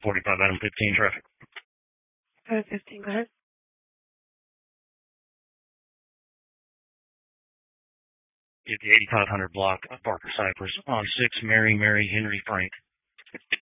45 Adam 15 traffic. Adam 15, go ahead. Get the 8500 block of Parker Cypress on 6 Mary Henry Frank.